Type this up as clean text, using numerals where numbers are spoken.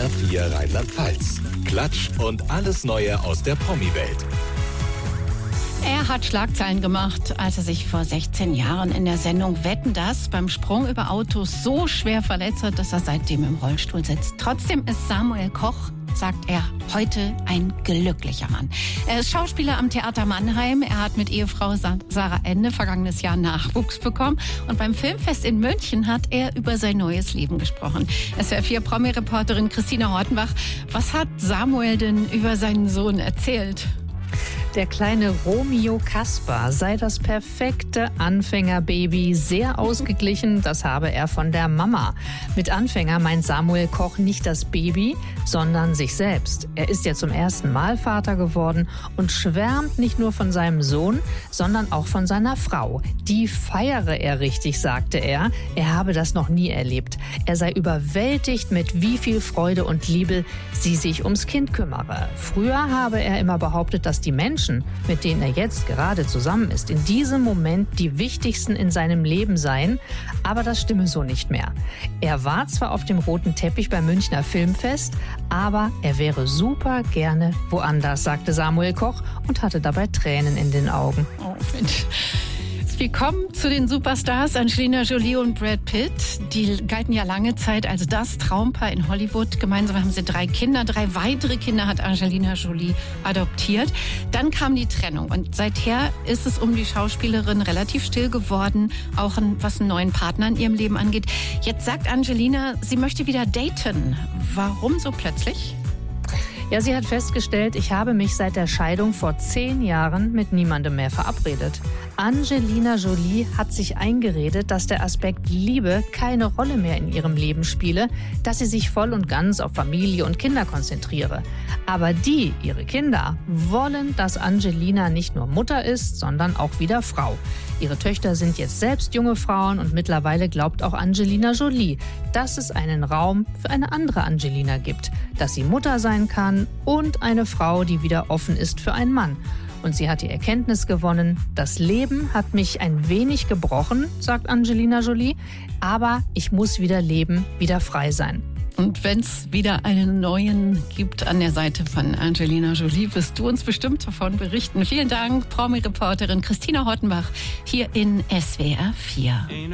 SWR 4 Rheinland-Pfalz. Klatsch und alles Neue aus der Promi-Welt. Er hat Schlagzeilen gemacht, als er sich vor 16 Jahren in der Sendung Wetten, dass beim Sprung über Autos so schwer verletzt hat, dass er seitdem im Rollstuhl sitzt. Trotzdem ist Samuel Koch, sagt er, heute ein glücklicher Mann. Er ist Schauspieler am Theater Mannheim. Er hat mit Ehefrau Sarah Ende vergangenes Jahr Nachwuchs bekommen. Und beim Filmfest in München hat er über sein neues Leben gesprochen. SWR 4 Promi-Reporterin Christina Hortenbach. Was hat Samuel denn über seinen Sohn erzählt? Der kleine Romeo Kasper sei das perfekte Anfängerbaby, sehr ausgeglichen, das habe er von der Mama. Mit Anfänger meint Samuel Koch nicht das Baby, sondern sich selbst. Er ist ja zum ersten Mal Vater geworden und schwärmt nicht nur von seinem Sohn, sondern auch von seiner Frau. Die feiere er richtig, sagte er. Er habe das noch nie erlebt. Er sei überwältigt, mit wie viel Freude und Liebe sie sich ums Kind kümmere. Früher habe er immer behauptet, dass die Menschen, mit denen er jetzt gerade zusammen ist, in diesem Moment die wichtigsten in seinem Leben seien. Aber das stimme so nicht mehr. Er war zwar auf dem roten Teppich beim Münchner Filmfest, aber er wäre super gerne woanders, sagte Samuel Koch und hatte dabei Tränen in den Augen. Oh, Mensch. Wir kommen zu den Superstars Angelina Jolie und Brad Pitt. Die galten ja lange Zeit als das Traumpaar in Hollywood. Gemeinsam haben sie 3 Kinder. 3 weitere Kinder hat Angelina Jolie adoptiert. Dann kam die Trennung und seither ist es um die Schauspielerin relativ still geworden, auch was einen neuen Partner in ihrem Leben angeht. Jetzt sagt Angelina, sie möchte wieder daten. Warum so plötzlich? Ja, sie hat festgestellt, ich habe mich seit der Scheidung vor 10 Jahren mit niemandem mehr verabredet. Angelina Jolie hat sich eingeredet, dass der Aspekt Liebe keine Rolle mehr in ihrem Leben spiele, dass sie sich voll und ganz auf Familie und Kinder konzentriere. Aber ihre Kinder, wollen, dass Angelina nicht nur Mutter ist, sondern auch wieder Frau. Ihre Töchter sind jetzt selbst junge Frauen und mittlerweile glaubt auch Angelina Jolie, dass es einen Raum für eine andere Angelina gibt, dass sie Mutter sein kann und eine Frau, die wieder offen ist für einen Mann. Und sie hat die Erkenntnis gewonnen, das Leben hat mich ein wenig gebrochen, sagt Angelina Jolie, aber ich muss wieder leben, wieder frei sein. Und wenn es wieder einen neuen gibt an der Seite von Angelina Jolie, wirst du uns bestimmt davon berichten. Vielen Dank, Promi-Reporterin Christina Hortenbach hier in SWR 4.